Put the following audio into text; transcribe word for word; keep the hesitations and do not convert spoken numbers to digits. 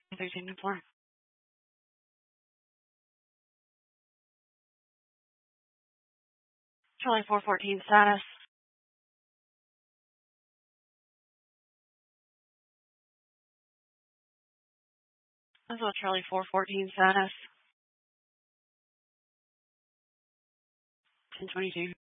thirteen and four. Charlie four fourteen status. As well, Charlie four fourteen status. ten twenty-two.